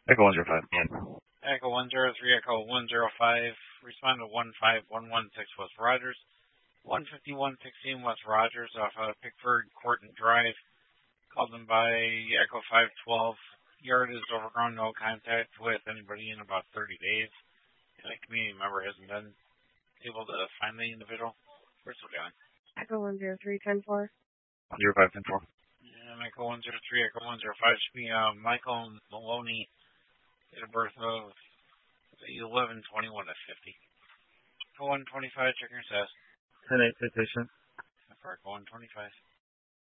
Echo 105. Echo 103, Echo 105. Respond to 15116 West Rogers. 15116 West Rogers off Pickford, Corton Drive. Called them by Echo 512. Yard is overgrown, no contact with anybody in about 30 days. And a community member hasn't been able to find the individual. Where's the guy? Echo 103, 10-4. 105, 10-4. And Echo 103, Echo 105 should be Michael Maloney, date of birth of 11/21 at 50. Echo 125, check your status. 10-8, citation. For Echo 125.